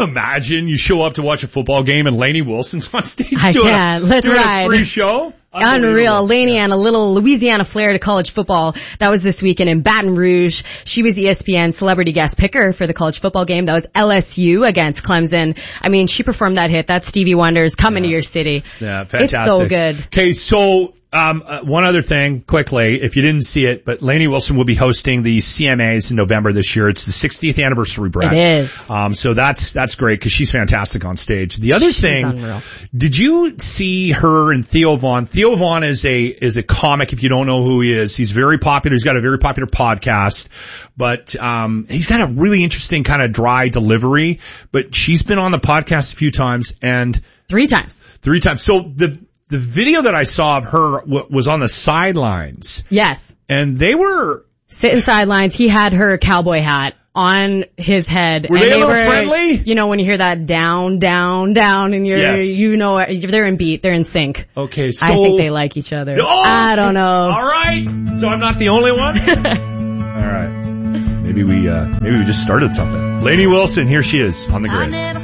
imagine you show up to watch a football game and Lainey Wilson's on stage doing a free show? Unreal. Lainey and a little Louisiana flair to college football. That was this weekend in Baton Rouge. She was ESPN celebrity guest picker for the college football game. That was LSU against Clemson. I mean, she performed that hit. That's Stevie Wonder's Coming to Your City. Yeah, fantastic. It's so good. Okay, so one other thing quickly, if you didn't see it, but Lainey Wilson will be hosting the CMAs in November this year. It's the 60th anniversary, Brett. It is. So that's great because she's fantastic on stage. The other thing, unreal. Did you see her and Theo Vaughn? Theo Vaughn is a comic if you don't know who he is. He's very popular. He's got a very popular podcast, but he's got a really interesting kind of dry delivery, but she's been on the podcast a few times and 3 times. So the video that I saw of her was on the sidelines. Yes. And they were sitting sidelines. He had her cowboy hat on his head. Were they a little friendly? You know, when you hear that down, down, down, and you know, they're in beat, they're in sync. Okay, so I think they like each other. Oh, I don't know. All right. So I'm not the only one? All right. Maybe we just started something. Lainey Wilson, here she is on the grid.